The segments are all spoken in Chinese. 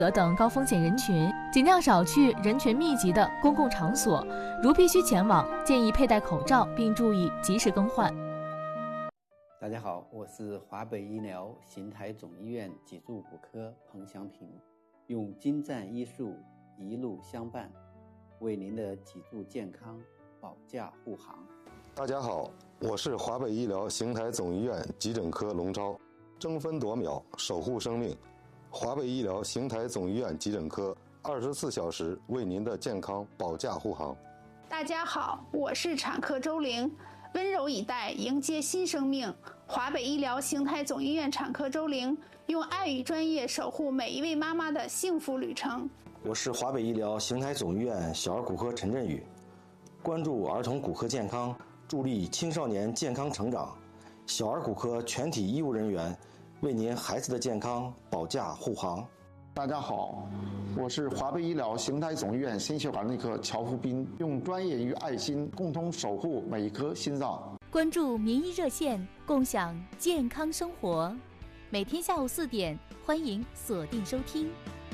等高风险人群，尽量少去人群密集的公共场所。如必须前往，建议佩戴口罩，并注意及时更换。 大家好，我是华北医疗邢台总医院脊柱骨科彭祥平，用精湛医术一路相伴，为您的脊柱健康保驾护航。 大家好，我是华北医疗邢台总医院急诊科龙超，争分夺秒守护生命。华北医疗邢台总医院急诊科24小时为您的健康保驾护航。 大家好，我是产科周玲，温柔以待迎接新生命。华北医疗邢台总医院产科周玲，用爱与专业守护每一位妈妈的幸福旅程。 我是华北医疗邢台总医院小儿骨科陈振宇，关注儿童骨科健康，助力青少年健康成长。小儿骨科全体医务人员为您孩子的健康保驾护航。 大家好，我是华北医疗邢台总医院心血管内科乔福斌，用专业与爱心共同守护每一颗心脏。 关注民医热线，共享健康生活。每天下午4点，欢迎锁定收听。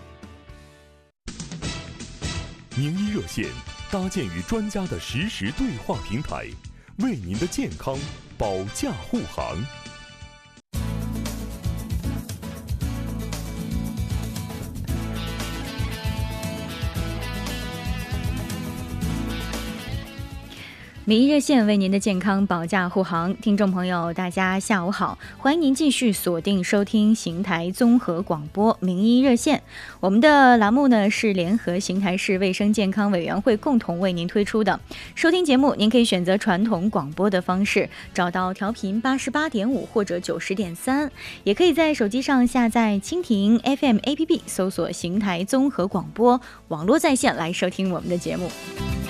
民医热线搭建与专家的实时对话平台，为您的健康保驾护航。 民医热线为您的健康保驾护航，听众朋友大家下午好，欢迎您继续锁定收听邢台综合广播民医热线。我们的栏目呢是联合邢台市卫生健康委员会共同为您推出的。收听节目您可以选择传统广播的方式，找到调频88.5或者90.3，也可以在手机上下载蜻蜓 FM APP， 搜索邢台综合广播，网络在线来收听我们的节目。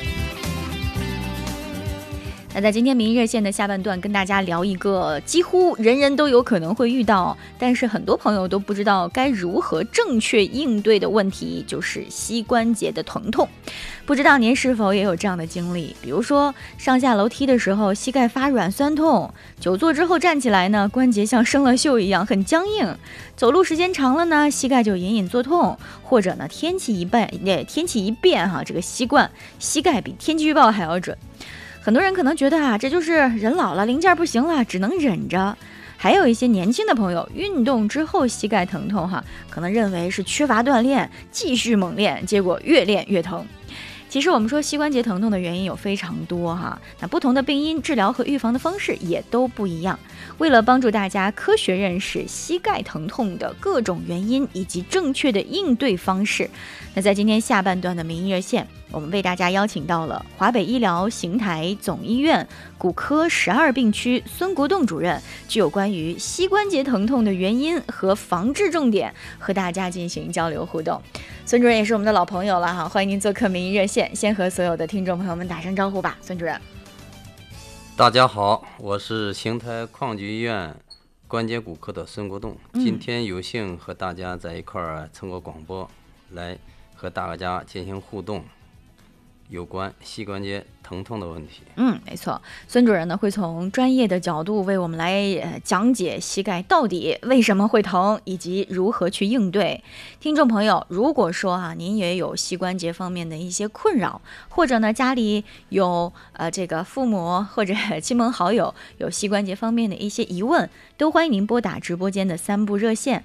那在今天民医热线的下半段，跟大家聊一个几乎人人都有可能会遇到，但是很多朋友都不知道该如何正确应对的问题，就是膝关节的疼痛。不知道您是否也有这样的经历，比如说上下楼梯的时候膝盖发软酸痛，久坐之后站起来呢，关节像生了锈一样很僵硬，走路时间长了呢，膝盖就隐隐作痛，或者呢天气一变这个膝盖比天气预报还要准。很多人可能觉得这就是人老了，零件不行了，只能忍着。还有一些年轻的朋友，运动之后膝盖疼痛可能认为是缺乏锻炼，继续猛练，结果越练越疼。其实我们说膝关节疼痛的原因有非常多那不同的病因治疗和预防的方式也都不一样。为了帮助大家科学认识膝盖疼痛的各种原因以及正确的应对方式，那在今天下半段的民医热线，我们为大家邀请到了华北医疗邢台总医院骨科12病区孙国栋主任，具有关于膝关节疼痛的原因和防治重点，和大家进行交流互动。孙主任也是我们的老朋友了欢迎您做客民医热线，先和所有的听众朋友们打声招呼吧，孙主任。 大家好，我是邢台矿局医院关节骨科的孙国栋，今天有幸和大家在一块儿通过广播来和大家进行互动，有关膝关节疼痛的问题。 没错，孙主任呢会从专业的角度为我们来讲解膝盖到底为什么会疼，以及如何去应对。听众朋友，如果说您也有膝关节方面的一些困扰，或者呢家里有这个父母或者亲朋好友有膝关节方面的一些疑问，都欢迎您拨打直播间的3部热线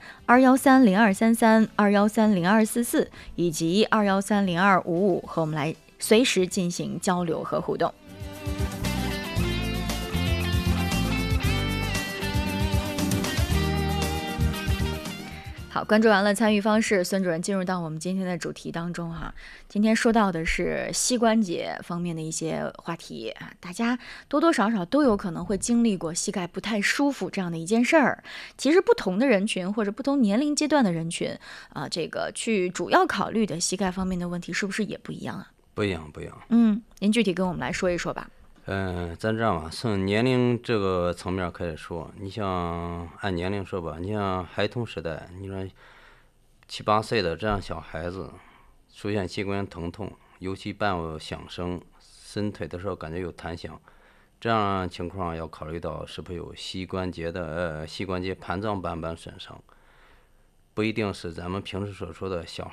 2130233、2130244以及2130255，和我们来随时进行交流和互动。好，关注完了参与方式，孙主任进入到我们今天的主题当中今天说到的是膝关节方面的一些话题大家多多少少都有可能会经历过膝盖不太舒服这样的一件事儿。其实不同的人群或者不同年龄阶段的人群这个去主要考虑的膝盖方面的问题是不是也不一样不一样。 您具体跟我们来说一说吧。 咱这样吧，从年龄这个层面开始说，你像按年龄说吧，你像孩童时代，你说7、8岁的这样小孩子出现膝关节疼痛，尤其伴有响声，伸腿的时候感觉有弹响，这样情况要考虑到是不是有膝关节盘状斑损伤。 不一定是咱们平时所说的小